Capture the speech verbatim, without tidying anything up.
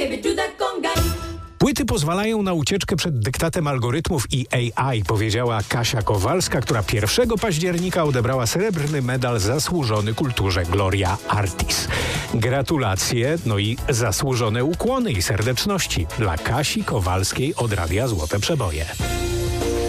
Płyty pozwalają na ucieczkę przed dyktatem algorytmów i A I, powiedziała Kasia Kowalska, która pierwszego października odebrała srebrny medal zasłużony kulturze Gloria Artis. Gratulacje, no i zasłużone ukłony i serdeczności dla Kasi Kowalskiej od Radia Złote Przeboje.